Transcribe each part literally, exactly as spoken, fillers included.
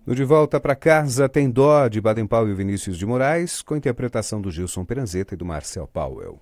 No De Volta para Casa tem Dó, de Baden Powell e Vinícius de Moraes, com interpretação do Gilson Peranzeta e do Marcel Powell.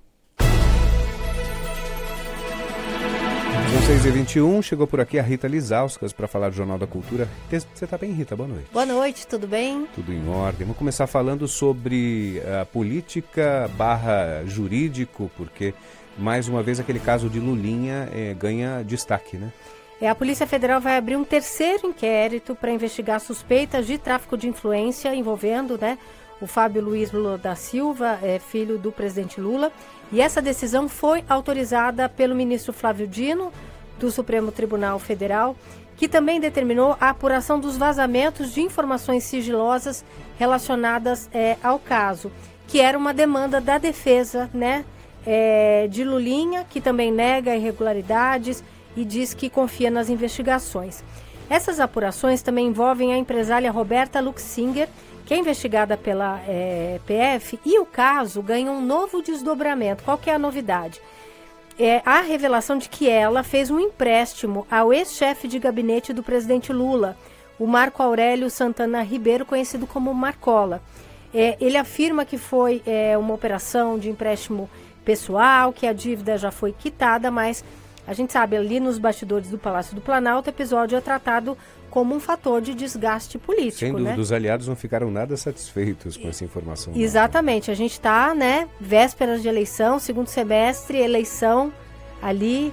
São seis e vinte e um, chegou por aqui a Rita Lizauskas para falar do Jornal da Cultura. Você está bem, Rita? Boa noite. Boa noite, tudo bem? Tudo em ordem. Vamos começar falando sobre a política barra jurídico, porque mais uma vez aquele caso de Lulinha é, ganha destaque, né? É, a Polícia Federal vai abrir um terceiro inquérito para investigar suspeitas de tráfico de influência envolvendo, né, o Fábio Luiz Lula da Silva, é, filho do presidente Lula. E essa decisão foi autorizada pelo ministro Flávio Dino, do Supremo Tribunal Federal, que também determinou a apuração dos vazamentos de informações sigilosas relacionadas é, ao caso, que era uma demanda da defesa, né, é, de Lulinha, que também nega irregularidades e diz que confia nas investigações. Essas apurações também envolvem a empresária Roberta Luxinger, que é investigada pela é, P F, e o caso ganha um novo desdobramento. Qual que é a novidade? É a revelação de que ela fez um empréstimo ao ex-chefe de gabinete do presidente Lula, o Marco Aurélio Santana Ribeiro, conhecido como Marcola. É, ele afirma que foi é, uma operação de empréstimo pessoal, que a dívida já foi quitada, mas a gente sabe, ali nos bastidores do Palácio do Planalto, o episódio é tratado como um fator de desgaste político. Sem dúvida, né? Os aliados não ficaram nada satisfeitos com essa informação. Exatamente, a gente está, né, vésperas de eleição, segundo semestre, eleição ali.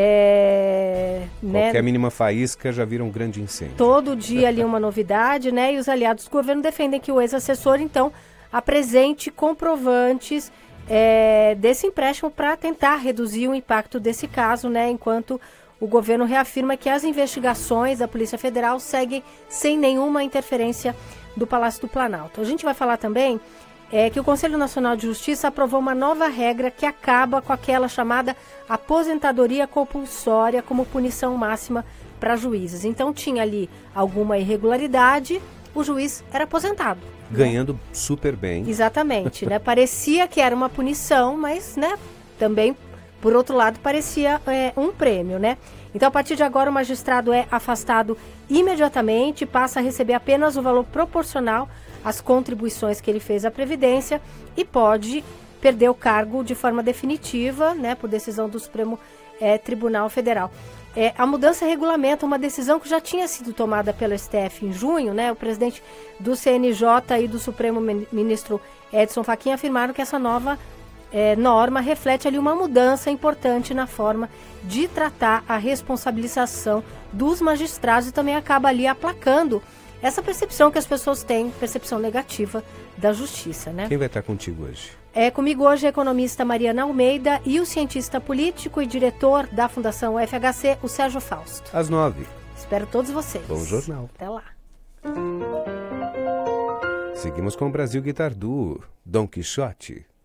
É, Qualquer né, mínima faísca já vira um grande incêndio. Todo dia ali uma novidade, né? E os aliados do governo defendem que o ex-assessor, então, apresente comprovantes É, desse empréstimo para tentar reduzir o impacto desse caso, né, enquanto o governo reafirma que as investigações da Polícia Federal seguem sem nenhuma interferência do Palácio do Planalto. A gente vai falar também é, que o Conselho Nacional de Justiça aprovou uma nova regra que acaba com aquela chamada aposentadoria compulsória como punição máxima para juízes. Então tinha ali alguma irregularidade, o juiz era aposentado. Ganhando né? super bem. Exatamente, né? Parecia que era uma punição, mas, né, também, por outro lado, parecia é, um prêmio, né? Então, a partir de agora, o magistrado é afastado imediatamente, passa a receber apenas o valor proporcional às contribuições que ele fez à Previdência e pode perder o cargo de forma definitiva, né, por decisão do Supremo é, Tribunal Federal. É, a mudança regulamenta uma decisão que já tinha sido tomada pelo S T F em junho, né? O presidente do C N J e do Supremo Ministro Edson Fachin afirmaram que essa nova é, norma reflete ali uma mudança importante na forma de tratar a responsabilização dos magistrados e também acaba ali aplacando essa percepção que as pessoas têm, percepção negativa da justiça, né? Quem vai estar contigo hoje? É comigo hoje a economista Mariana Almeida e o cientista político e diretor da Fundação U F H C, o Sérgio Fausto. Às nove. Espero todos vocês. Bom jornal. Até lá. Seguimos com o Brasil Guitar Duo, Dom Quixote.